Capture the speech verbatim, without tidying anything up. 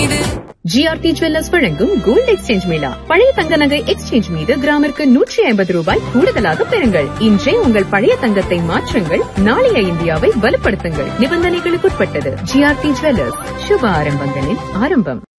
மீது GRT jewellers வழங்கும் gold exchange Mela. பழைய தங்க நகை எக்ஸ்சேஞ்ச் மீது கிராமிற்கு நூற்றி ஐம்பது ரூபாய் கூடுதலாக பெறுங்கள். இன்றே உங்கள் பழைய தங்கத்தை மாற்றுங்கள். நாளைய இந்தியாவை வலுப்படுத்துங்கள். நிபந்தனைகளுக்குட்பட்டது. ஜிஆர்டி ஜுவல்லர்ஸ், சுப ஆரம்பங்களின் ஆரம்பம்.